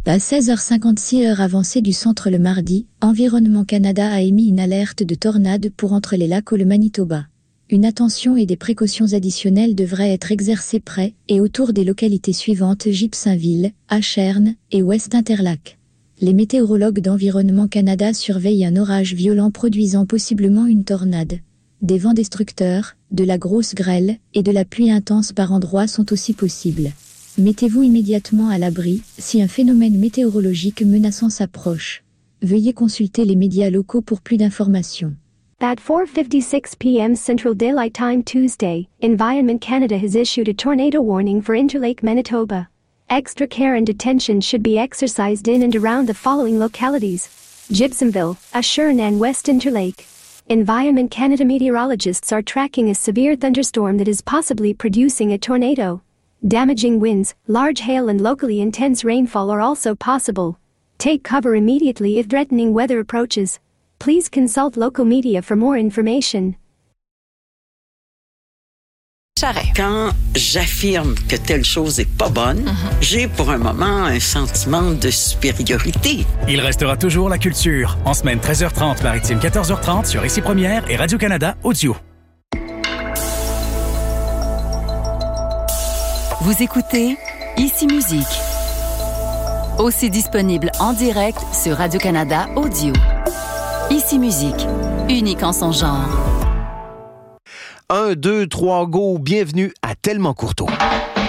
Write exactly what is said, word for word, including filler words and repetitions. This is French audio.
À seize heures cinquante-six heure avancée du centre le mardi, Environnement Canada a émis une alerte de tornade pour entre les lacs au le Manitoba. Une attention et des précautions additionnelles devraient être exercées près et autour des localités suivantes Gibsonville, Acherne et West Interlac. Les météorologues d'Environnement Canada surveillent un orage violent produisant possiblement une tornade. Des vents destructeurs, de la grosse grêle et de la pluie intense par endroits sont aussi possibles. Mettez-vous immédiatement à l'abri si un phénomène météorologique menaçant s'approche. Veuillez consulter les médias locaux pour plus d'informations. At four fifty-six p.m. Central Daylight Time Tuesday, Environment Canada has issued a tornado warning for Interlake, Manitoba. Extra care and attention should be exercised in and around the following localities: Gibsonville, Acherne and West Interlake. Environment Canada meteorologists are tracking a severe thunderstorm that is possibly producing a tornado. Damaging winds, large hail and locally intense rainfall are also possible. Take cover immediately if threatening weather approaches. Please consult local media for more information. Quand j'affirme que telle chose est pas bonne, mm-hmm. j'ai pour un moment un sentiment de supériorité. Il restera toujours la culture. En semaine treize heures trente, maritime quatorze heures trente sur Ici Première et Radio-Canada Audio. Vous écoutez Ici Musique. Aussi disponible en direct sur Radio-Canada Audio. Ici Musique, unique en son genre. un, deux, trois, go, bienvenue à Tellement Courteau.